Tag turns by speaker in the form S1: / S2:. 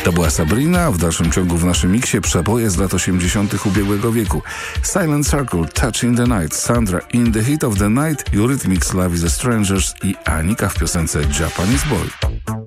S1: To była Sabrina, a w dalszym ciągu w naszym miksie przeboje z lat 80. ubiegłego wieku. Silent Circle, Touch in the Night, Sandra, In the Heat of the Night, Eurythmics, Love is a Strangers i Anika w piosence Japanese Boy.